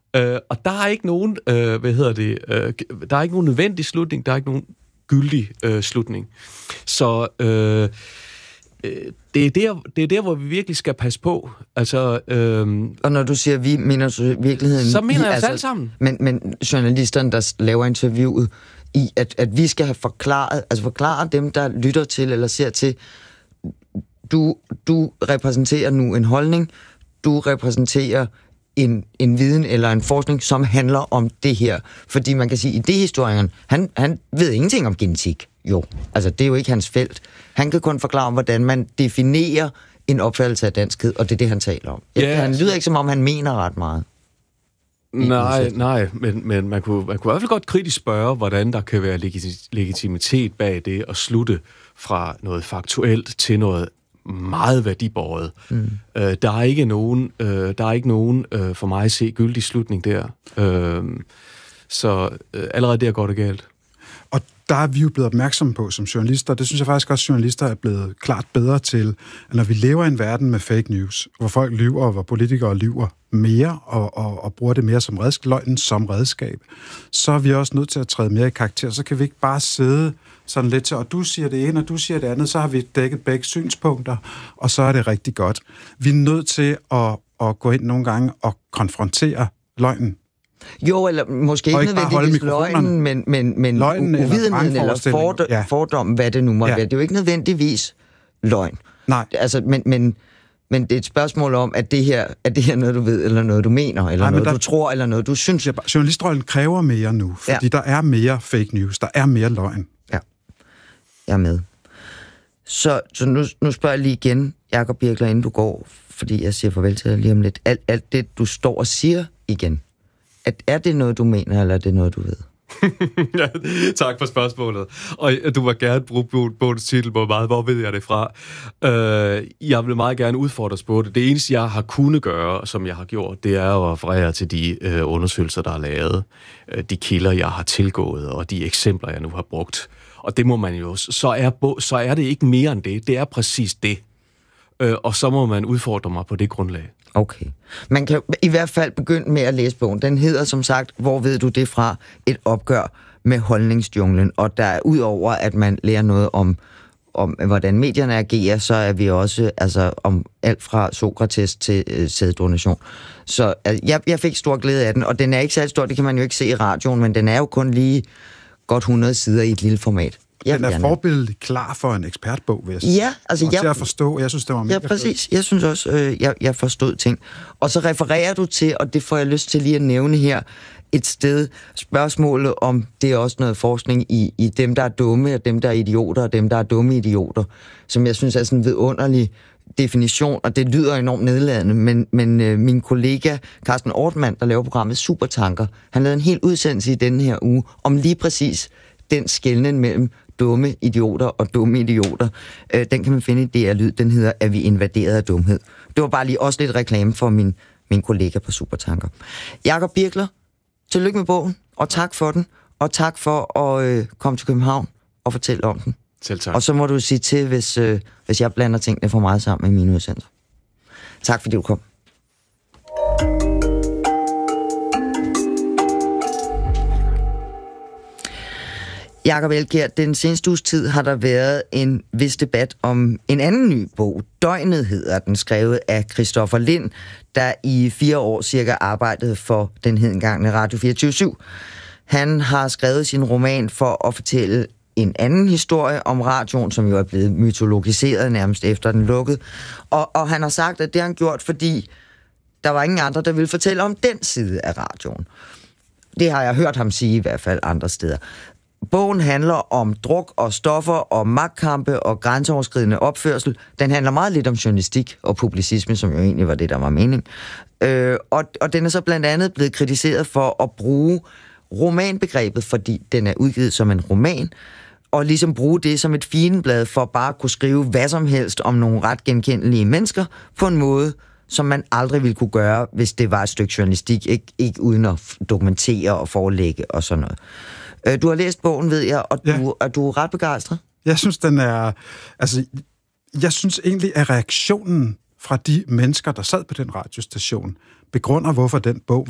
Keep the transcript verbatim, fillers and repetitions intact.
Øh, og der er ikke nogen, øh, hvad hedder det, øh, der er ikke nogen nødvendig slutning, der er ikke nogen gyldig øh, slutning. Så øh, øh, det, er der, det er der, hvor vi virkelig skal passe på. Altså, øh, og når du siger vi, mener du i virkeligheden... Så mener jeg altså, os alle sammen. Men, men journalisterne, der laver interviewet, i at, at vi skal have forklaret, altså forklare dem, der lytter til eller ser til, du, du repræsenterer nu en holdning, du repræsenterer en, en viden eller en forskning, som handler om det her. Fordi man kan sige, at idéhistorikeren, han, han ved ingenting om genetik. Jo, altså det er jo ikke hans felt. Han kan kun forklare om, hvordan man definerer en opfattelse af danskhed, og det er det, han taler om. Ja, han lyder ikke, som om han mener ret meget. Nej, nej, men, men man, kunne, man kunne i hvert fald godt kritisk spørge, hvordan der kan være legit- legitimitet bag det at slutte fra noget faktuelt til noget meget værdibåret. Mm. Øh, der er ikke nogen, øh, der er ikke nogen øh, for mig at se gyldig slutning der. Øh, så øh, allerede der går det galt. Og der er vi jo blevet opmærksomme på som journalister, det synes jeg faktisk også, journalister er blevet klart bedre til, at når vi lever i en verden med fake news, hvor folk lyver, og hvor politikere lyver mere, og, og, og bruger det mere som redskab, løgnen som redskab, så er vi også nødt til at træde mere i karakter. Så kan vi ikke bare sidde sådan lidt til, og du siger det ene, og du siger det andet, så har vi dækket begge synspunkter, og så er det rigtig godt. Vi er nødt til at, at gå ind nogle gange og konfrontere løgnen. Jo, eller måske ikke nødvendigvis løgnen, men, men, men uvidenheden eller, eller fordom, ja. fordommen, hvad det nu måtte ja. være. Det er jo ikke nødvendigvis løgn. Nej. Altså, men, men, men det er et spørgsmål om, at det her er det her noget, du ved, eller noget, du mener, eller Nej, noget, der, du tror, eller noget, du synes. Journalistrollen kræver mere nu, fordi ja. der er mere fake news, der er mere løgn. Ja, jeg er med. Så, så nu, nu spørger jeg lige igen, Jakob Birkler, inden du går, fordi jeg siger farvel til dig lige om lidt. Alt, alt det, du står og siger igen, at er det noget, du mener, eller er det noget, du ved? Ja, tak for spørgsmålet. Og du må gerne bruge bogens titel på meget. Hvor ved jeg det fra? Øh, jeg vil meget gerne udfordre os på det. Det eneste, jeg har kunnet gøre, som jeg har gjort, det er at referere til de øh, undersøgelser, der er lavet, øh, de kilder, jeg har tilgået, og de eksempler, jeg nu har brugt. Og det må man jo... Så er, så er det ikke mere end det. Det er præcis det. Øh, og så må man udfordre mig på det grundlag. Okay. Man kan i hvert fald begynde med at læse bogen. Den hedder som sagt, hvor ved du det fra? Et opgør med holdningsjunglen. Og der er udover, at man lærer noget om, om hvordan medierne agerer, så er vi også altså, om alt fra Sokrates til øh, sæddonation. Så altså, jeg, jeg fik stor glæde af den, og den er ikke særlig stor, det kan man jo ikke se i radioen, men den er jo kun lige godt hundrede sider i et lille format. Jeg den er forbilledligt klar for en ekspertbog, vil jeg sige. Ja, altså og jeg... til at forstå, jeg synes, det var mega. Ja, præcis. Jeg synes også, øh, jeg, jeg forstod ting. Og så refererer du til, og det får jeg lyst til lige at nævne her, et sted spørgsmålet om, det er også noget forskning i, i dem, der er dumme, og dem, der er idioter, og dem, der er dumme idioter, som jeg synes er sådan en vidunderlig definition, og det lyder enormt nedladende, men, men øh, min kollega Carsten Ortmann, der laver programmet Supertanker, han lavede en hel udsendelse i denne her uge om lige præcis den skelnen mellem dumme idioter og dumme idioter. Øh, den kan man finde i D R Lyd. Den hedder, er vi invaderet af dumhed? Det var bare lige også lidt reklame for min, min kollega på Supertanker. Jakob Birkler, tillykke med bogen, og tak for den, og tak for at øh, komme til København og fortælle om den. Selv tak. Og så må du sige til, hvis, øh, hvis jeg blander tingene for meget sammen i mine udsendelser. Tak fordi du kom. Jakob Elkjær, den seneste uges tid har der været en vis debat om en anden ny bog. Døgnet hedder den, skrevet af Christoffer Lind, der i fire år cirka arbejdede for den hedengangne Radio fireogtyve syv. Han har skrevet sin roman for at fortælle en anden historie om radioen, som jo er blevet mytologiseret nærmest efter den lukkede. Og, og han har sagt, at det har han gjort, fordi der var ingen andre, der ville fortælle om den side af radioen. Det har jeg hørt ham sige i hvert fald andre steder. Bogen handler om druk og stoffer og magtkampe og grænseoverskridende opførsel. Den handler meget lidt om journalistik og publicisme, som jo egentlig var det, der var mening. Øh, og, og den er så blandt andet blevet kritiseret for at bruge romanbegrebet, fordi den er udgivet som en roman, og ligesom bruge det som et fineblad for bare at kunne skrive hvad som helst om nogle ret genkendelige mennesker på en måde, som man aldrig ville kunne gøre, hvis det var et stykke journalistik, ikke, ikke uden at dokumentere og forelægge og sådan noget. Du har læst bogen, ved jeg, og du, ja. er du ret begejstret? Jeg synes, den er... Altså, jeg synes egentlig, at reaktionen fra de mennesker, der sad på den radiostation, begrunder, hvorfor den bog